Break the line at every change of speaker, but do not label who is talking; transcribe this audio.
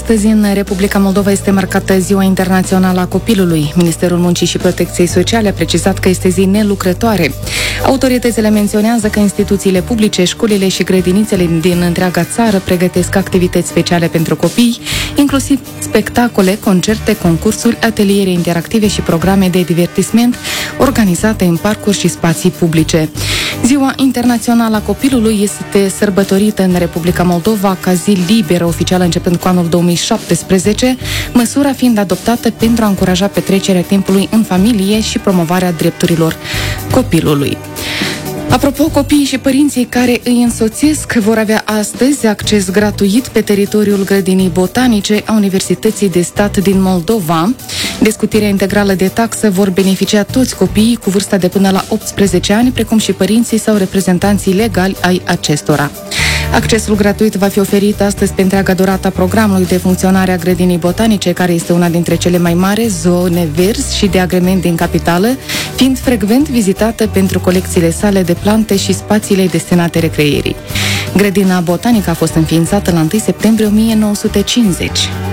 Astăzi, în Republica Moldova, este marcată Ziua Internațională a Copilului. Ministerul Muncii și Protecției Sociale a precizat că este zi nelucrătoare. Autoritățile menționează că instituțiile publice, școlile și grădinițele din întreaga țară pregătesc activități speciale pentru copii, inclusiv spectacole, concerte, concursuri, ateliere interactive și programe de divertisment organizate în parcuri și spații publice. Ziua Internațională a Copilului este sărbătorită în Republica Moldova ca zi liberă oficială începând cu anul 2017, măsura fiind adoptată pentru a încuraja petrecerea timpului în familie și promovarea drepturilor copilului. Apropo, copiii și părinții care îi însoțesc vor avea astăzi acces gratuit pe teritoriul grădinii botanice a Universității de Stat din Moldova. De scutirea integrală de taxă vor beneficia toți copiii cu vârsta de până la 18 ani, precum și părinții sau reprezentanții legali ai acestora. Accesul gratuit va fi oferit astăzi pe întreaga durată a programului de funcționare a grădinii botanice, care este una dintre cele mai mari zone verzi și de agrement din capitală, fiind frecvent vizitată pentru colecțiile sale de plante și spațiile destinate recreierii. Grădina botanică a fost înființată la 1 septembrie 1950.